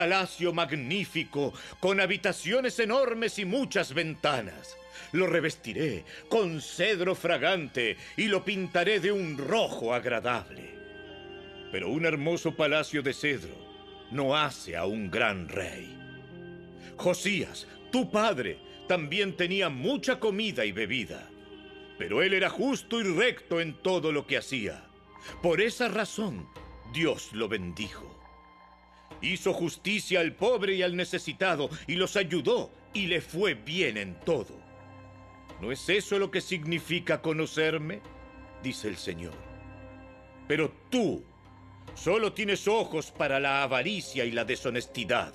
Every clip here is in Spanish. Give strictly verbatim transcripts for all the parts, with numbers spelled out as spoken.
palacio magnífico, con habitaciones enormes y muchas ventanas. Lo revestiré con cedro fragante y lo pintaré de un rojo agradable. Pero un hermoso palacio de cedro no hace a un gran rey. Josías, tu padre, también tenía mucha comida y bebida, pero él era justo y recto en todo lo que hacía. Por esa razón, Dios lo bendijo. Hizo justicia al pobre y al necesitado, y los ayudó, y le fue bien en todo. ¿No es eso lo que significa conocerme?, dice el Señor. Pero tú solo tienes ojos para la avaricia y la deshonestidad.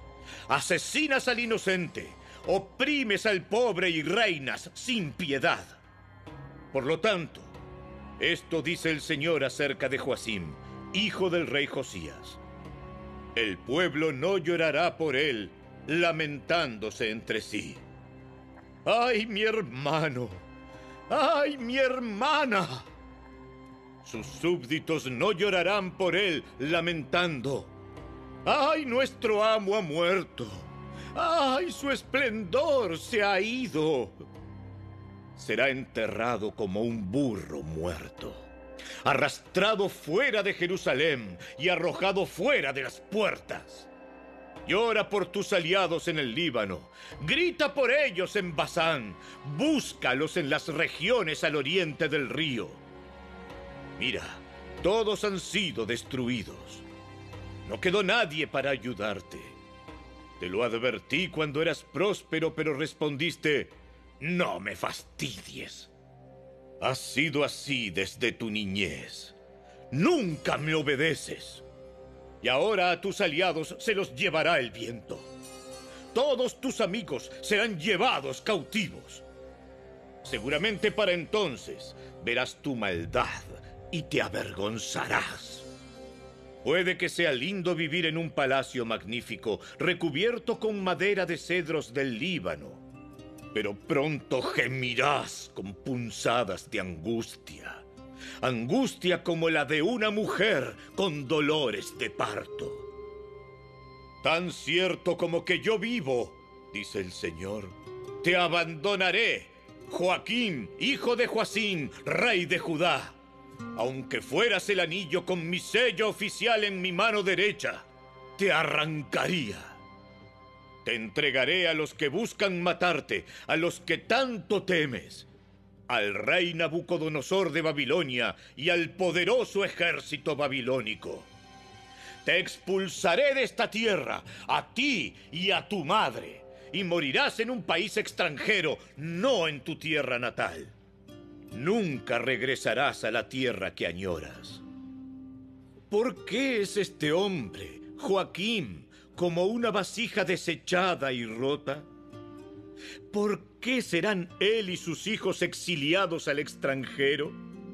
Asesinas al inocente, oprimes al pobre y reinas sin piedad. Por lo tanto, esto dice el Señor acerca de Joacim, hijo del rey Josías. El pueblo no llorará por él, lamentándose entre sí. ¡Ay, mi hermano! ¡Ay, mi hermana! Sus súbditos no llorarán por él, lamentando. ¡Ay, nuestro amo ha muerto! ¡Ay, su esplendor se ha ido! Será enterrado como un burro muerto, arrastrado fuera de Jerusalén y arrojado fuera de las puertas. Llora por tus aliados en el Líbano, grita por ellos en Basán, búscalos en las regiones al oriente del río. Mira, todos han sido destruidos. No quedó nadie para ayudarte. Te lo advertí cuando eras próspero, pero respondiste: no me fastidies. Has sido así desde tu niñez. Nunca me obedeces. Y ahora a tus aliados se los llevará el viento. Todos tus amigos serán llevados cautivos. Seguramente para entonces verás tu maldad y te avergonzarás. Puede que sea lindo vivir en un palacio magnífico, recubierto con madera de cedros del Líbano, pero pronto gemirás con punzadas de angustia. Angustia como la de una mujer con dolores de parto. Tan cierto como que yo vivo, dice el Señor, te abandonaré, Joacim, hijo de Joacim, rey de Judá. Aunque fueras el anillo con mi sello oficial en mi mano derecha, te arrancaría. Te entregaré a los que buscan matarte, a los que tanto temes, al rey Nabucodonosor de Babilonia y al poderoso ejército babilónico. Te expulsaré de esta tierra, a ti y a tu madre, y morirás en un país extranjero, no en tu tierra natal. Nunca regresarás a la tierra que añoras. ¿Por qué es este hombre, Joacim, como una vasija desechada y rota? ¿Por qué serán él y sus hijos exiliados al extranjero?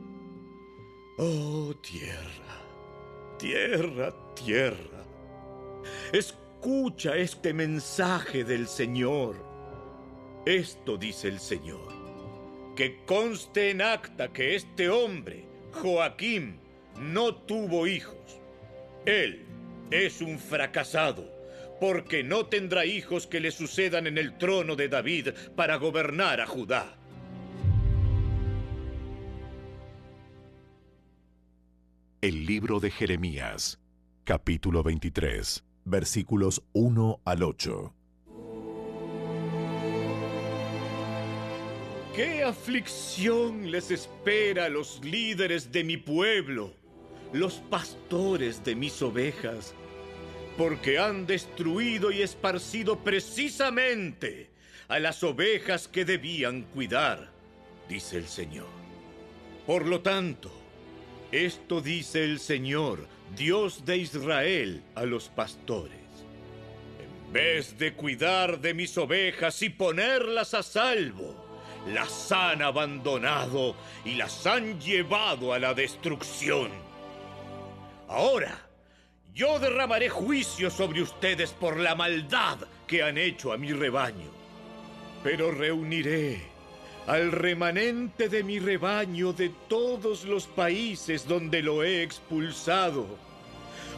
Oh, tierra, tierra, tierra, escucha este mensaje del Señor. Esto dice el Señor: que conste en acta que este hombre, Joacim, no tuvo hijos. Él es un fracasado, porque no tendrá hijos que le sucedan en el trono de David para gobernar a Judá. El libro de Jeremías, capítulo veintitrés, versículos uno al ocho. ¿Qué aflicción les espera a los líderes de mi pueblo, los pastores de mis ovejas? Porque han destruido y esparcido precisamente a las ovejas que debían cuidar, dice el Señor. Por lo tanto, esto dice el Señor, Dios de Israel, a los pastores: en vez de cuidar de mis ovejas y ponerlas a salvo, las han abandonado y las han llevado a la destrucción. Ahora, yo derramaré juicio sobre ustedes por la maldad que han hecho a mi rebaño. Pero reuniré al remanente de mi rebaño de todos los países donde lo he expulsado.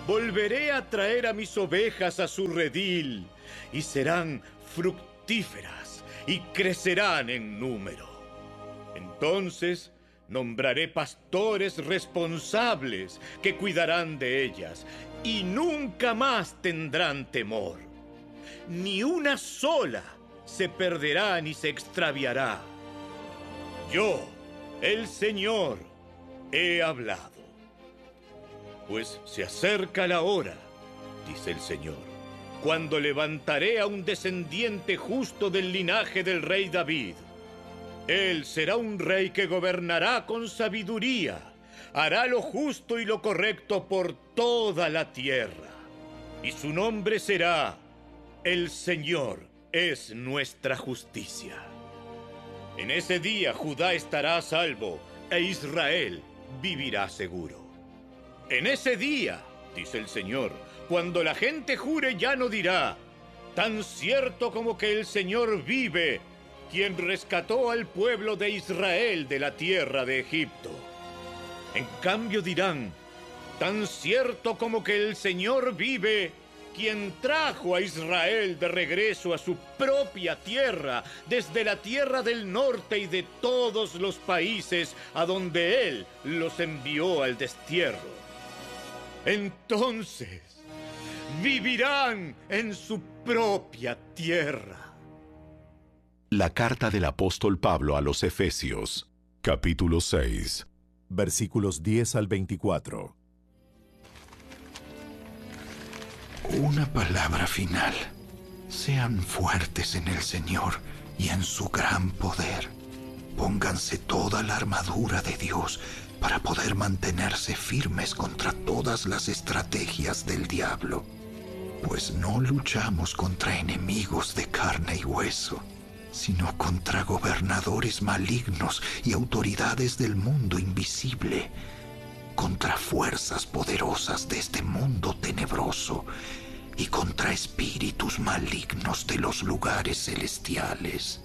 volveré a traer a mis ovejas a su redil, y serán fructíferas y crecerán en número. Entonces nombraré pastores responsables que cuidarán de ellas, y nunca más tendrán temor. Ni una sola se perderá ni se extraviará. Yo, el Señor, he hablado. Pues se acerca la hora, dice el Señor, cuando levantaré a un descendiente justo del linaje del rey David. Él será un rey que gobernará con sabiduría, hará lo justo y lo correcto por toda la tierra. Y su nombre será: El Señor es nuestra justicia. En ese día Judá estará a salvo e Israel vivirá seguro. En ese día, dice el Señor, cuando la gente jure, ya no dirá: tan cierto como que el Señor vive, quien rescató al pueblo de Israel de la tierra de Egipto. En cambio dirán: tan cierto como que el Señor vive, quien trajo a Israel de regreso a su propia tierra, desde la tierra del norte y de todos los países a donde Él los envió al destierro. Entonces vivirán en su propia tierra. La carta del apóstol Pablo a los Efesios, capítulo seis, versículos diez al veinticuatro. Una palabra final. Sean fuertes en el Señor y en su gran poder. Pónganse toda la armadura de Dios para poder mantenerse firmes contra todas las estrategias del diablo. Pues no luchamos contra enemigos de carne y hueso, sino contra gobernadores malignos y autoridades del mundo invisible, contra fuerzas poderosas de este mundo tenebroso y contra espíritus malignos de los lugares celestiales.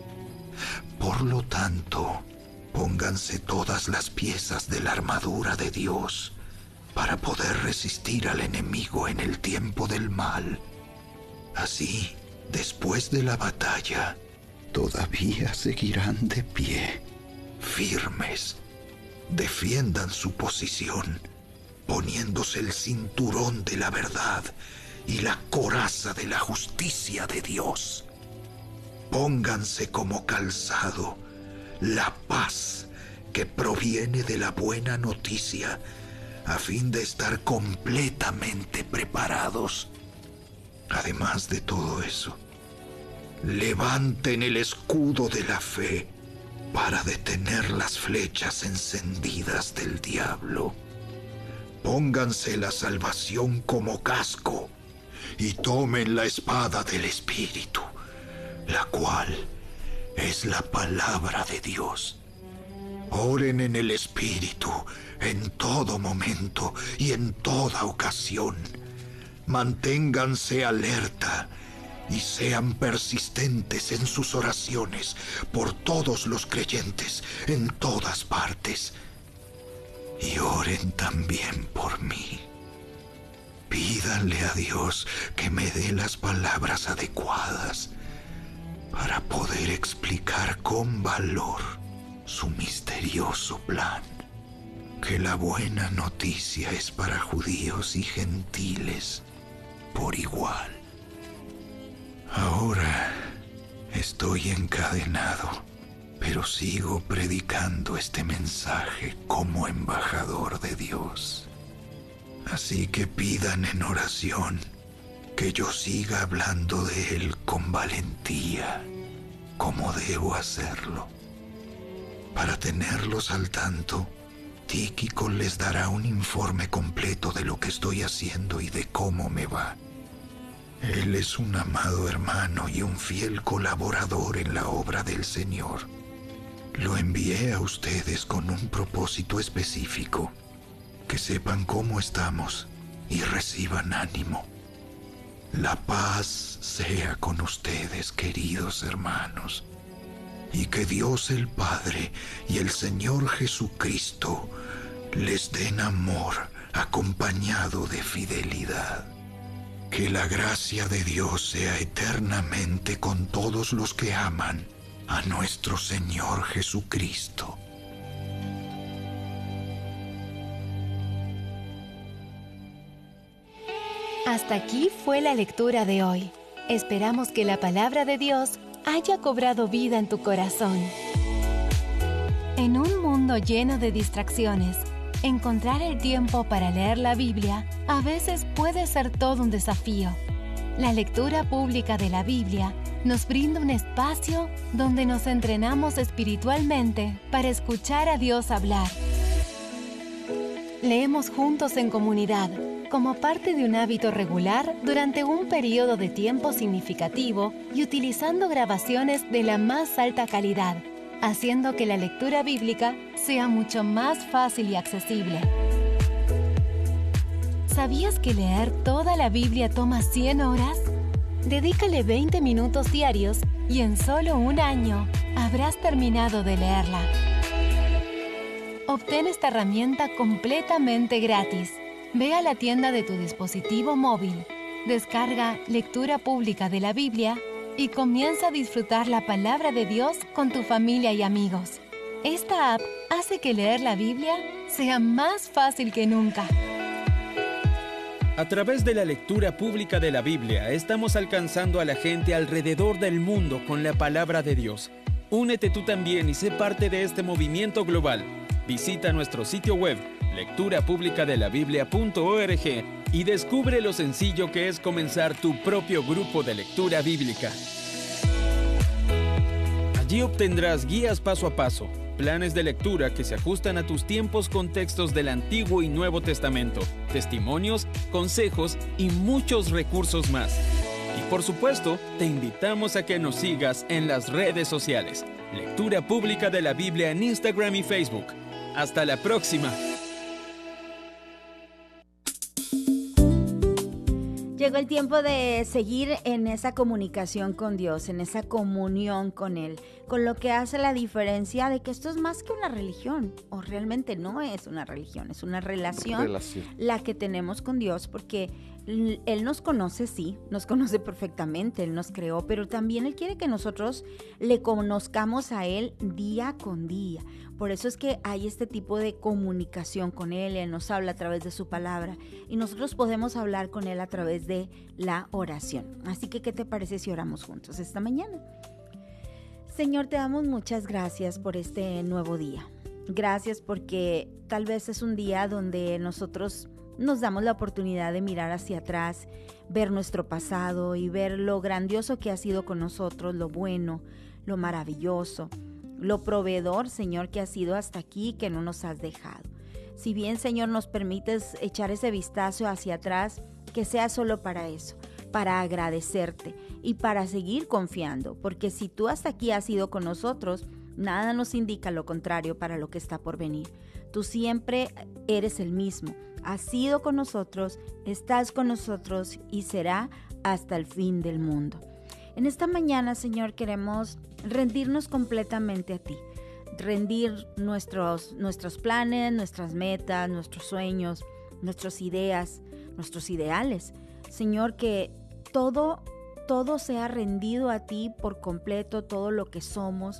Por lo tanto, pónganse todas las piezas de la armadura de Dios para poder resistir al enemigo en el tiempo del mal. Así, después de la batalla, todavía seguirán de pie, firmes. Defiendan su posición, poniéndose el cinturón de la verdad y la coraza de la justicia de Dios. Pónganse como calzado la paz que proviene de la buena noticia, a fin de estar completamente preparados. Además de todo eso, levanten el escudo de la fe para detener las flechas encendidas del diablo. Pónganse la salvación como casco y tomen la espada del Espíritu, la cual es la palabra de Dios. Oren en el Espíritu en todo momento y en toda ocasión. Manténganse alerta y sean persistentes en sus oraciones por todos los creyentes en todas partes. Y oren también por mí. Pídanle a Dios que me dé las palabras adecuadas para poder explicar con valor su misterioso plan, que la buena noticia es para judíos y gentiles por igual. Ahora estoy encadenado, pero sigo predicando este mensaje como embajador de Dios. Así que pidan en oración que yo siga hablando de Él con valentía, como debo hacerlo. Para tenerlos al tanto, Tíquico les dará un informe completo de lo que estoy haciendo y de cómo me va. Él es un amado hermano y un fiel colaborador en la obra del Señor. Lo envié a ustedes con un propósito específico, que sepan cómo estamos y reciban ánimo. La paz sea con ustedes, queridos hermanos, y que Dios el Padre y el Señor Jesucristo les den amor acompañado de fidelidad. Que la gracia de Dios sea eternamente con todos los que aman a nuestro Señor Jesucristo. Hasta aquí fue la lectura de hoy. Esperamos que la palabra de Dios haya cobrado vida en tu corazón. En un mundo lleno de distracciones, encontrar el tiempo para leer la Biblia a veces puede ser todo un desafío. La lectura pública de la Biblia nos brinda un espacio donde nos entrenamos espiritualmente para escuchar a Dios hablar. Leemos juntos en comunidad, como parte de un hábito regular durante un periodo de tiempo significativo y utilizando grabaciones de la más alta calidad, haciendo que la lectura bíblica sea mucho más fácil y accesible. ¿Sabías que leer toda la Biblia toma cien horas? Dedícale veinte minutos diarios y en solo un año habrás terminado de leerla. Obtén esta herramienta completamente gratis. Ve a la tienda de tu dispositivo móvil, descarga Lectura Pública de la Biblia y comienza a disfrutar la palabra de Dios con tu familia y amigos. Esta app hace que leer la Biblia sea más fácil que nunca. A través de la lectura pública de la Biblia, estamos alcanzando a la gente alrededor del mundo con la palabra de Dios. Únete tú también y sé parte de este movimiento global. Visita nuestro sitio web lectura pública de la biblia punto org y descubre lo sencillo que es comenzar tu propio grupo de lectura bíblica. Allí obtendrás guías paso a paso, planes de lectura que se ajustan a tus tiempos con textos del Antiguo y Nuevo Testamento, testimonios, consejos y muchos recursos más. Y por supuesto, te invitamos a que nos sigas en las redes sociales. Lectura Pública de la Biblia en Instagram y Facebook. ¡Hasta la próxima! Llegó el tiempo de seguir en esa comunicación con Dios, en esa comunión con Él, con lo que hace la diferencia de que esto es más que una religión, o realmente no es una religión, es una relación, relación. la que tenemos con Dios, porque Él nos conoce, sí, nos conoce perfectamente, Él nos creó, pero también Él quiere que nosotros le conozcamos a Él día con día. Por eso es que hay este tipo de comunicación con Él. Él nos habla a través de su palabra y nosotros podemos hablar con Él a través de la oración. Así que, ¿qué te parece si oramos juntos esta mañana? Señor, te damos muchas gracias por este nuevo día. Gracias porque tal vez es un día donde nosotros nos damos la oportunidad de mirar hacia atrás, ver nuestro pasado y ver lo grandioso que ha sido con nosotros, lo bueno, lo maravilloso, lo proveedor, Señor, que has sido hasta aquí, que no nos has dejado. Si bien, Señor, nos permites echar ese vistazo hacia atrás, que sea solo para eso, para agradecerte y para seguir confiando, porque si tú hasta aquí has sido con nosotros, nada nos indica lo contrario para lo que está por venir. Tú siempre eres el mismo, has sido con nosotros, estás con nosotros y será hasta el fin del mundo. En esta mañana, Señor, queremos rendirnos completamente a ti, rendir nuestros, nuestros planes, nuestras metas, nuestros sueños, nuestras ideas, nuestros ideales. Señor, que todo, todo sea rendido a ti por completo, todo lo que somos,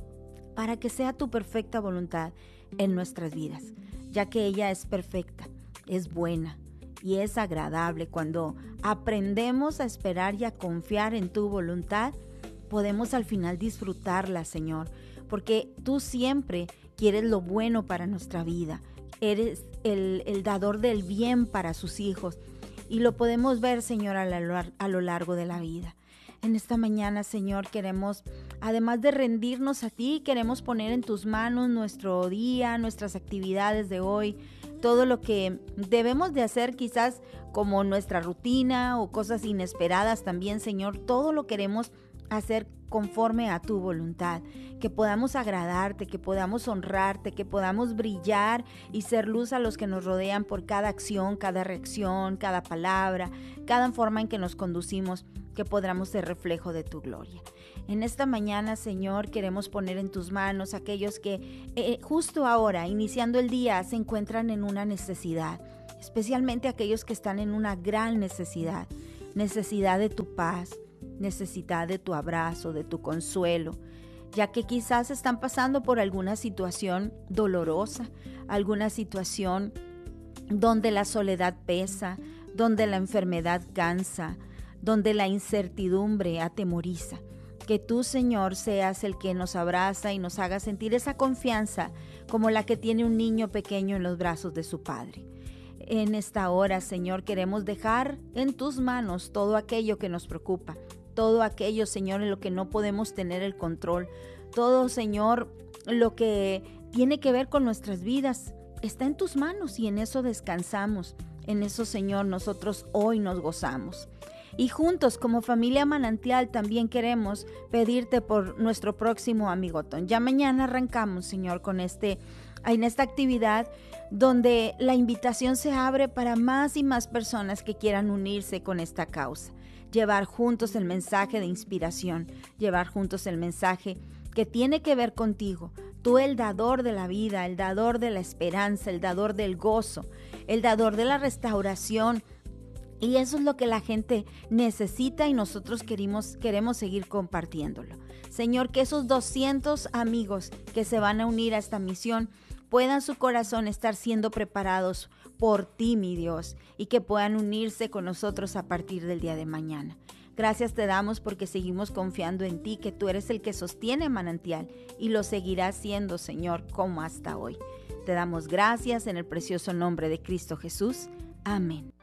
para que sea tu perfecta voluntad en nuestras vidas, ya que ella es perfecta, es buena y es agradable. Cuando aprendemos a esperar y a confiar en tu voluntad, podemos al final disfrutarla, Señor, porque tú siempre quieres lo bueno para nuestra vida. Eres el, el dador del bien para sus hijos y lo podemos ver, Señor, a, la, a lo largo de la vida. En esta mañana, Señor, queremos, además de rendirnos a ti, queremos poner en tus manos nuestro día, nuestras actividades de hoy, todo lo que debemos de hacer quizás como nuestra rutina o cosas inesperadas también, Señor, todo lo queremos hacer conforme a tu voluntad, que podamos agradarte, que podamos honrarte, que podamos brillar y ser luz a los que nos rodean por cada acción, cada reacción, cada palabra, cada forma en que nos conducimos, que podamos ser reflejo de tu gloria. En esta mañana, Señor, queremos poner en tus manos aquellos que eh, justo ahora, iniciando el día, se encuentran en una necesidad. especialmente aquellos que están en una gran necesidad, necesidad de tu paz, necesidad de tu abrazo, de tu consuelo, ya que quizás están pasando por alguna situación dolorosa, alguna situación donde la soledad pesa, donde la enfermedad cansa, donde la incertidumbre atemoriza. Que tú, Señor, seas el que nos abraza y nos haga sentir esa confianza como la que tiene un niño pequeño en los brazos de su padre. En esta hora, Señor, queremos dejar en tus manos todo aquello que nos preocupa, todo aquello, Señor, en lo que no podemos tener el control, todo, Señor, lo que tiene que ver con nuestras vidas, está en tus manos y en eso descansamos. En eso, Señor, nosotros hoy nos gozamos. Y juntos, como familia Manantial, también queremos pedirte por nuestro próximo amigotón. Ya mañana arrancamos, Señor, con este, en esta actividad donde la invitación se abre para más y más personas que quieran unirse con esta causa. Llevar juntos el mensaje de inspiración, llevar juntos el mensaje que tiene que ver contigo. Tú, el dador de la vida, el dador de la esperanza, el dador del gozo, el dador de la restauración. Y eso es lo que la gente necesita y nosotros queremos, queremos seguir compartiéndolo. Señor, que esos doscientos amigos que se van a unir a esta misión puedan su corazón estar siendo preparados por ti, mi Dios, y que puedan unirse con nosotros a partir del día de mañana. Gracias te damos porque seguimos confiando en ti, que tú eres el que sostiene Manantial y lo seguirás siendo, Señor, como hasta hoy. Te damos gracias en el precioso nombre de Cristo Jesús. Amén.